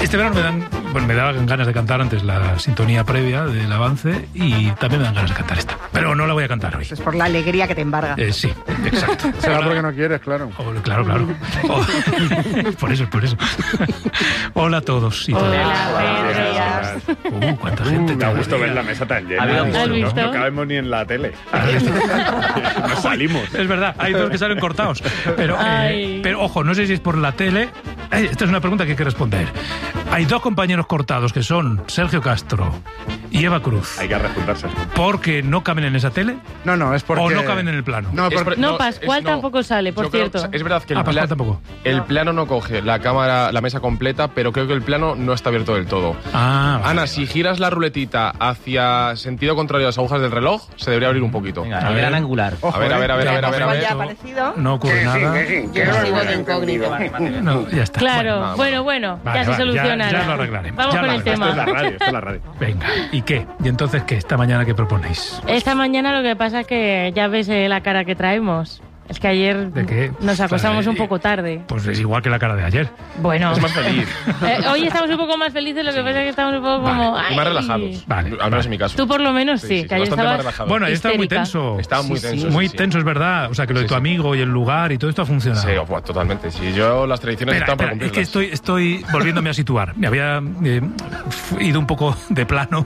Este verano me daban ganas de cantar antes la sintonía previa del avance y también me dan ganas de cantar esta. Pero no la voy a cantar hoy. Es por la alegría que te embarga. Sí, exacto. Será porque no quieres, claro. Claro. Por eso. Hola a todos y todas. Hola, cuánta gente. Me ha gustado ver la mesa tan llena. ¿Has visto? No cabemos ni en la tele. No salimos. Es verdad, hay dos que salen cortados. Pero ojo, no sé si es por la tele. Esta es una pregunta que hay que responder. Hay dos compañeros cortados que son Sergio Castro y Eva Cruz. Hay que rejuntarse. ¿Porque no caben en esa tele? No, es porque... ¿O no caben en el plano? Pascual tampoco sale, por cierto. Es verdad que Pascual tampoco. El plano no coge la cámara, la mesa completa, pero creo que el plano no está abierto del todo. Ana, si giras la ruletita hacia sentido contrario a las agujas del reloj, se debería abrir un poquito. Venga, el gran angular. A ver. ¿Ya ha aparecido? No ocurre nada. Yo sigo de incógnito. No, ya está. Claro, bueno, ya se soluciona. Ya lo arreglaremos. Vamos con el tema. Esto es la radio. Venga, ¿y qué? ¿Y entonces qué? ¿Esta mañana qué proponéis? Esta mañana lo que pasa es que ya ves la cara que traemos. Es que ayer ¿De qué? nos acostamos un poco tarde. Pues es igual que la cara de ayer. Bueno. Es más feliz. Hoy estamos un poco más felices, lo que pasa es que estamos un poco como... Y más relajados. Al menos en mi caso. Tú por lo menos sí, que ayer estabas Bueno, ayer estaba muy tenso. Estaba muy tenso. Muy tenso, es verdad. O sea, que lo de tu amigo y el lugar y todo esto ha funcionado. Sí, totalmente. Sí, yo las tradiciones están para cumplirlas. Es que estoy volviéndome a situar. Me había ido un poco de plano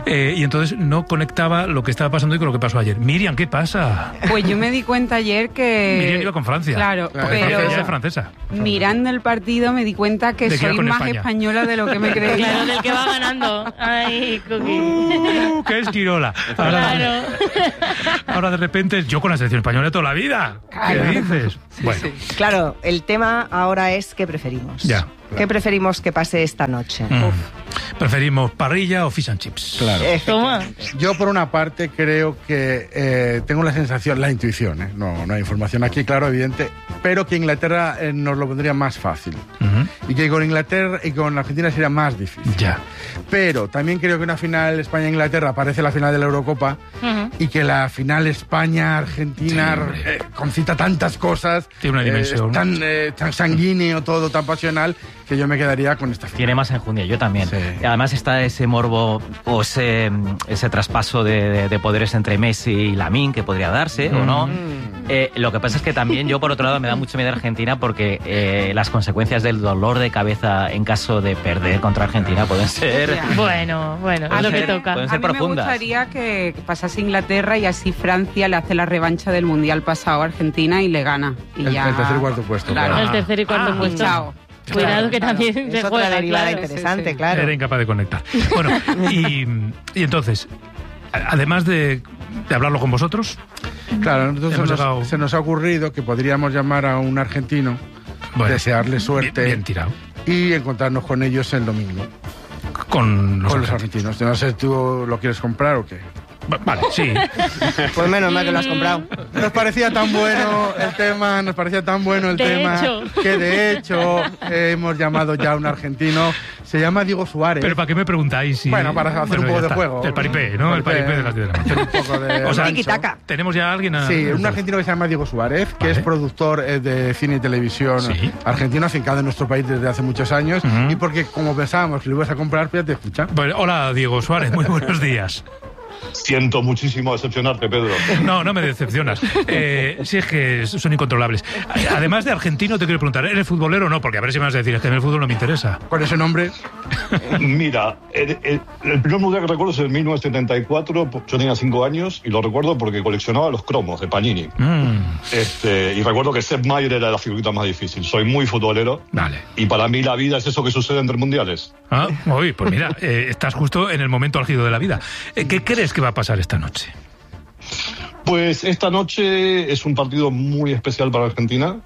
y entonces no conectaba lo que estaba pasando hoy con lo que pasó ayer. Miriam, ¿qué pasa? Pues yo me di cuenta ayer que... Miriam iba con Francia. Claro, pero Francia es francesa. Mirando el partido me di cuenta que soy más española de lo que me creía. Claro, del que va ganando. Ay, Cookie. ¡Qué esquirola! Claro. Ahora de repente yo con la selección española toda la vida. ¿Qué dices? Bueno. Claro, el tema ahora es ¿qué preferimos? Ya. ¿Qué preferimos que pase esta noche? ¿Preferimos parrilla o fish and chips? Claro. Toma. Yo, por una parte, creo que tengo la sensación, la intuición, no hay información aquí, claro, evidente, pero que Inglaterra nos lo pondría más fácil. Y que con Inglaterra y con Argentina sería más difícil. Ya. Pero también creo que una final España-Inglaterra parece la final de la Eurocopa y que la final España-Argentina concita tantas cosas. Tiene una dimensión. Tan sanguíneo todo, tan pasional, que yo me quedaría con esta final. Tiene más enjundia, yo también. Sí. Y además está ese morbo o ese traspaso de poderes entre Messi y Lamine que podría darse o no. Lo que pasa es que también yo, por otro lado, me da mucho miedo Argentina porque las consecuencias del dolor de cabeza en caso de perder contra Argentina pueden ser... Bueno, es lo que toca. Pueden A ser mí me profundas. gustaría que pasase Inglaterra y así Francia le hace la revancha del Mundial pasado a Argentina y le gana. Y El ya... tercer y cuarto puesto. Claro. El tercer y cuarto puesto. Chao. Cuidado que también Es se otra juega, derivada claro. interesante, Sí. claro. Era incapaz de conectar. Bueno, y entonces, además de hablarlo con vosotros, Claro, entonces Hemos llegado- se nos ha ocurrido que podríamos llamar a un argentino, bueno, desearle suerte bien tirado. y encontrarnos con ellos el domingo. Con los Con los argentinos. argentinos. Yo no sé, ¿tú lo quieres comprar o qué? Vale, sí. Pues menos mal que lo has comprado. Nos parecía tan bueno el tema, que de hecho hemos llamado ya a un argentino, se llama Diego Suárez. Pero ¿para qué me preguntáis? Si... Bueno, para hacer un poco ya de está. juego. El paripé, ¿no? El paripé de las 10 de la Hacer noche. un poco de O sea, rancho. Tiki-taka. ¿Tenemos ya a alguien? Sí, un argentino que se llama Diego Suárez, que Vale. es productor de cine y televisión Sí. argentino, afincado en nuestro país desde hace muchos años, Ujú. y porque como pensábamos que lo ibas a comprar, pues ya te escucha. Bueno, hola, Diego Suárez, muy buenos días. Siento muchísimo decepcionarte, Pedro. No me decepcionas. Sí, es que son incontrolables. Además de argentino, te quiero preguntar, ¿eres futbolero o no? Porque a ver si me vas a decir, es que en el fútbol no me interesa. Con ese nombre, Mira, el primer mundial que recuerdo es en 1974. Yo tenía 5 años y lo recuerdo porque coleccionaba los cromos de Panini. Y recuerdo que Sepp Maier era la figurita más difícil. Soy muy futbolero. Vale. Y para mí la vida es eso que sucede entre mundiales. Uy, pues mira, estás justo en el momento álgido de la vida. ¿Qué crees que va a pasar esta noche? Pues esta noche es un partido muy especial para Argentina.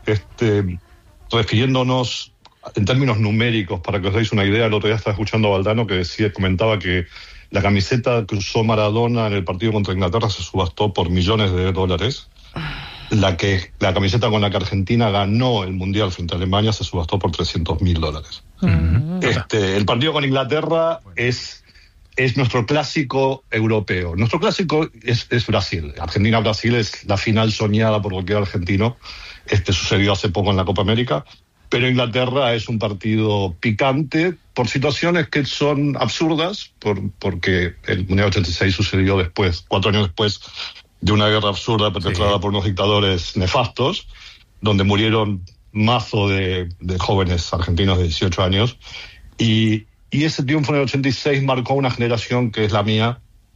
Refiriéndonos en términos numéricos, para que os deis una idea, el otro día estaba escuchando a Valdano que comentaba que la camiseta que usó Maradona en el partido contra Inglaterra se subastó por millones de dólares. La camiseta con la que Argentina ganó el Mundial frente a Alemania se subastó por $300.000. El partido con Inglaterra es nuestro clásico europeo. Nuestro clásico es Brasil. Argentina-Brasil es la final soñada por cualquier argentino. Sucedió hace poco en la Copa América. Pero Inglaterra es un partido picante por situaciones que son absurdas, porque el Mundial 86 sucedió después, 4 años después de una guerra absurda perpetrada por unos dictadores nefastos, donde murieron mazo de jóvenes argentinos de 18 años, y ese triunfo en el 86 marcó una generación que es la mía,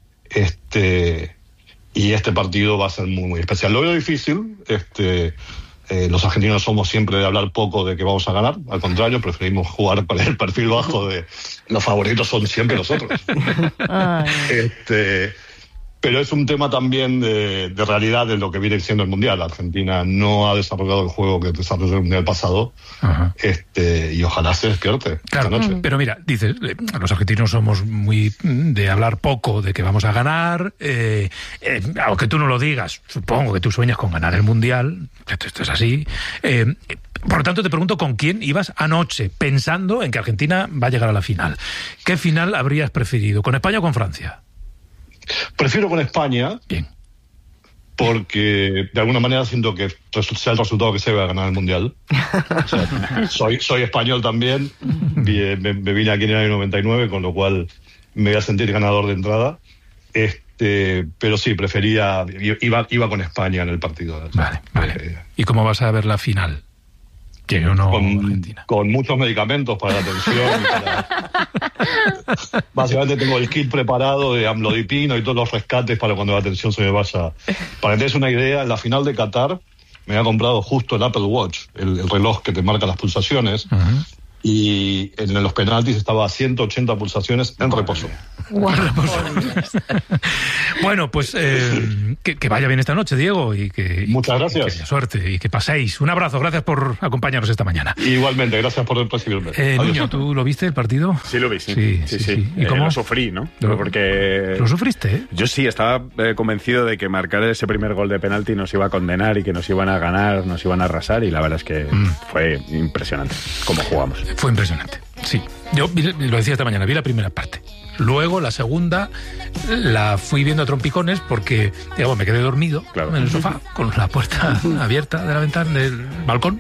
y este partido va a ser muy, muy especial. Lo veo difícil, los argentinos somos siempre de hablar poco de que vamos a ganar, al contrario, preferimos jugar con el perfil bajo de los favoritos son siempre nosotros. Pero es un tema también de realidad de lo que viene siendo el Mundial. Argentina no ha desarrollado el juego que desarrolló el Mundial pasado, y ojalá se despierte esta noche. Pero mira, dices, los argentinos somos muy de hablar poco de que vamos a ganar, aunque tú no lo digas, supongo que tú sueñas con ganar el Mundial, esto es así. Por lo tanto, te pregunto con quién ibas anoche, pensando en que Argentina va a llegar a la final. ¿Qué final habrías preferido, con España o con Francia? Prefiero con España. Bien. Porque de alguna manera siento que sea el resultado que se va a ganar el Mundial. O sea, soy español también. Me vine aquí en el año 99, con lo cual me voy a sentir ganador de entrada. Pero sí, iba con España en el partido. Vale. ¿Y cómo vas a ver la final? Que yo no con muchos medicamentos para la tensión. Básicamente tengo el kit preparado de amlodipino y todos los rescates para cuando la tensión se me vaya. Para que te des una idea, en la final de Qatar me había comprado justo el Apple Watch, el reloj que te marca las pulsaciones, y en los penaltis estaba a 180 pulsaciones en reposo. Bueno, pues que vaya bien esta noche, Diego, y que muchas gracias. Que haya suerte y que paséis. Un abrazo, gracias por acompañarnos esta mañana. Igualmente, gracias por recibirme. Niño, ¿tú lo viste el partido? Sí, lo vi, sí. ¿Y cómo? Lo sufrí, ¿no? Porque ¿Lo sufriste? Yo sí, estaba convencido de que marcar ese primer gol de penalti nos iba a condenar y que nos iban a ganar, nos iban a arrasar, y la verdad es que fue impresionante cómo jugamos. Fue impresionante, sí. Yo lo decía esta mañana, vi la primera parte. Luego, la segunda, la fui viendo a trompicones porque, digamos, me quedé dormido en el sofá, con la puerta abierta de la ventana, del balcón.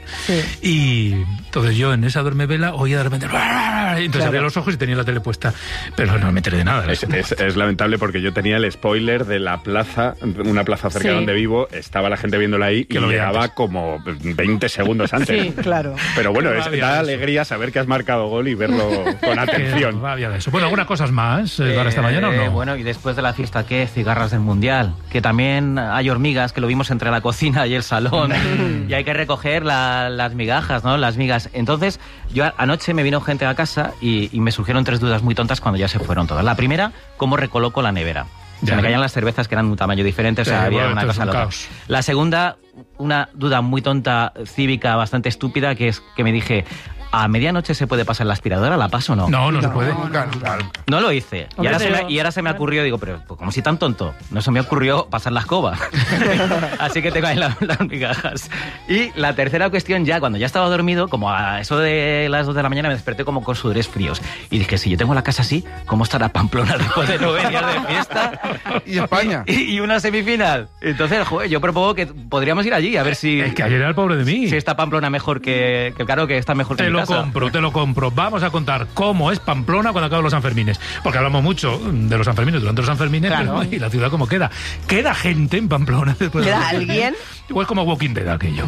Y entonces yo, en esa duermevela, oía de repente... Entonces abría los ojos y tenía la tele puesta. Pero no me enteré de nada. Es lamentable, porque yo tenía el spoiler de la plaza, una plaza cerca donde vivo, estaba la gente viéndola ahí y llegaba como 20 segundos antes. Sí, claro. Pero bueno, da alegría saber que has marcado gol y verlo con atención. De eso. Bueno, algunas cosas más para esta mañana, ¿o no? Bueno, y después de la fiesta, ¿qué? Cigarras del Mundial. Que también hay hormigas, que lo vimos entre la cocina y el salón. Y hay que recoger las migajas, ¿no? Las migas. Entonces, yo anoche me vino gente a casa y me surgieron 3 dudas muy tontas cuando ya se fueron todas. La primera, ¿cómo recoloco la nevera? Se me caían las cervezas, que eran de un tamaño diferente, o sea, había una cosa loca. La segunda, una duda muy tonta, cívica, bastante estúpida, que es que me dije... ¿A medianoche se puede pasar la aspiradora? ¿La paso o no? No se puede. No lo hice. Y ahora se me ocurrió, digo, pero pues, como si tan tonto. No se me ocurrió pasar la escoba. Así que tengo ahí las migajas. Y la tercera cuestión, ya cuando ya estaba dormido, como a eso de las 2 de la mañana, me desperté como con sudores fríos. Y dije, si yo tengo la casa así, ¿cómo estará Pamplona después de 9 días de fiesta? ¿Y España? Y una semifinal. Entonces, joder, yo propongo que podríamos ir allí, a ver si... Es que ayer era el pobre de mí. Si está Pamplona mejor que claro, que está mejor que mi casa. Te lo compro. Vamos a contar cómo es Pamplona cuando acaban los Sanfermines. Porque hablamos mucho de los Sanfermines durante los Sanfermines, pero ¿y la ciudad cómo queda? ¿Queda gente en Pamplona después de ¿Queda alguien? Igual como Walking Dead aquello.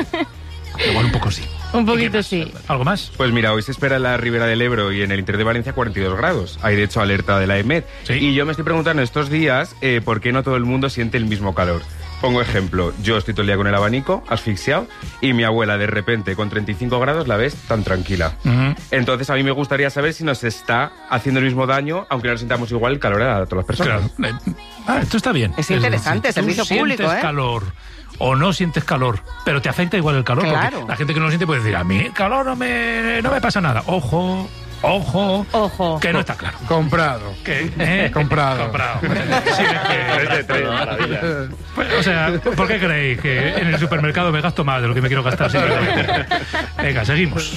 Igual un poco sí. Un poquito sí. ¿Algo más? Pues mira, hoy se espera en la Ribera del Ebro y en el interior de Valencia 42 grados. Hay de hecho alerta de la EMET. Y yo me estoy preguntando estos días por qué no todo el mundo siente el mismo calor. Pongo ejemplo, yo estoy todo el día con el abanico, asfixiado, y mi abuela de repente con 35 grados la ves tan tranquila. Entonces a mí me gustaría saber si nos está haciendo el mismo daño, aunque no nos sintamos igual el calor a todas las personas. Claro. Esto está bien. Es interesante, servicio público, sientes calor o no sientes calor, pero te afecta igual el calor, porque la gente que no lo siente puede decir, a mí el calor no me pasa nada. Ojo, que no está claro. Comprado. Comprado. Sí, o sea, ¿por qué creéis que en el supermercado me gasto más de lo que me quiero gastar? Venga, seguimos.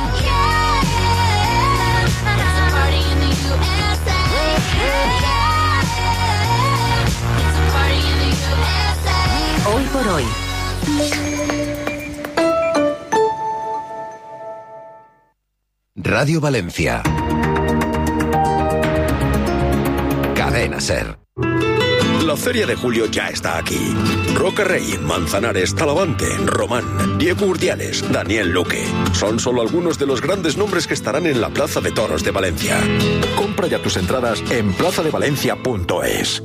Hoy por hoy. Radio Valencia. Cadena SER. La Feria de Julio ya está aquí. Roca Rey, Manzanares, Talavante, Román, Diego Urdiales, Daniel Luque. Son solo algunos de los grandes nombres que estarán en la Plaza de Toros de Valencia. Compra ya tus entradas en plazadevalencia.es.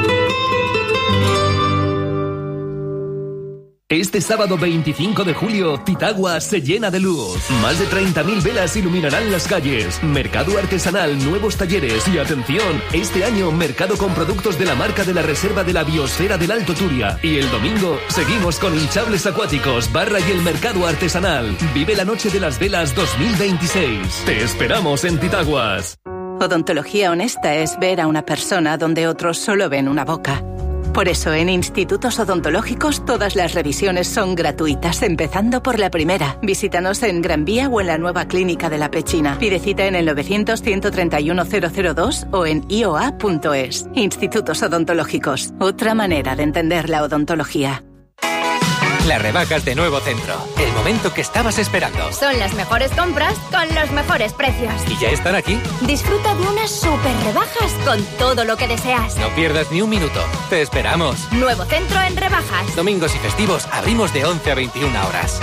Este sábado 25 de julio, Pitagua se llena de luz. Más de 30.000 velas iluminarán las calles. Mercado artesanal, nuevos talleres y atención, este año mercado con productos de la marca de la Reserva de la Biosfera del Alto Turia. Y el domingo seguimos con hinchables acuáticos, barra y el mercado artesanal. Vive la noche de las velas 2026. Te esperamos en Pitaguas. Odontología honesta es ver a una persona donde otros solo ven una boca. Por eso en Institutos Odontológicos todas las revisiones son gratuitas, empezando por la primera. Visítanos en Gran Vía o en la nueva clínica de La Pechina. Pide cita en el 900-131-002 o en ioa.es. Institutos Odontológicos, otra manera de entender la odontología. Las rebajas de Nuevo Centro, el momento que estabas esperando. Son las mejores compras con los mejores precios. ¿Y ya están aquí? Disfruta de unas super rebajas con todo lo que deseas. No pierdas ni un minuto. Te esperamos. Nuevo Centro en rebajas. Domingos y festivos abrimos de 11 a 21 horas.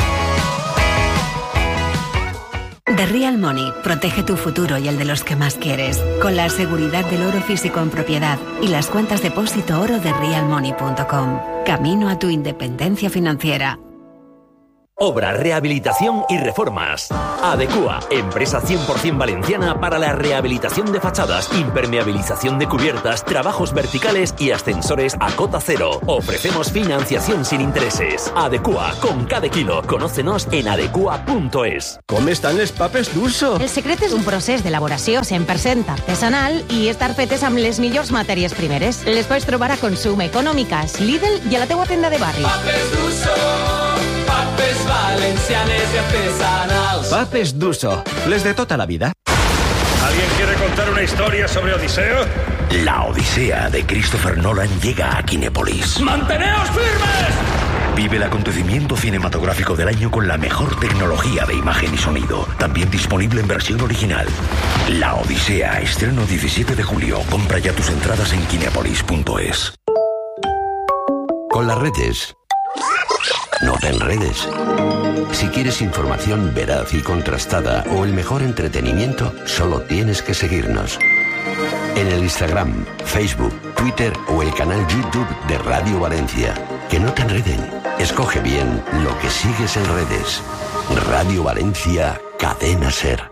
The Real Money protege tu futuro y el de los que más quieres, con la seguridad del oro físico en propiedad y las cuentas depósito oro de realmoney.com. Camino a tu independencia financiera. Obra, rehabilitación y reformas. Adecua, empresa 100% valenciana para la rehabilitación de fachadas, impermeabilización de cubiertas, trabajos verticales y ascensores a cota cero. Ofrecemos financiación sin intereses. Adecua, con cada kilo. Conócenos en adecua.es. Com estan les papes d'Urso? El secret és un procés d'elaboració 100% artesanal i estar fetes amb les millors matèries primeres. Les pots trobar a Consum, Econòmiques, Lidl i a la teua tenda de barri. Papes d'Urso, papes valencianes y artesanals. Papes d'Urso, les de tota la vida. ¿Alguien quiere contar una historia sobre Odiseo? La Odisea de Christopher Nolan llega a Kinépolis. ¡Manteneos firmes! Vive el acontecimiento cinematográfico del año con la mejor tecnología de imagen y sonido. También disponible en versión original. La Odisea, estreno 17 de julio. Compra ya tus entradas en kinépolis.es. Con las redes, no te enredes. Si quieres información veraz y contrastada o el mejor entretenimiento, solo tienes que seguirnos. En el Instagram, Facebook, Twitter o el canal YouTube de Radio Valencia. Que no te enreden. Escoge bien lo que sigues en redes. Radio Valencia, Cadena SER.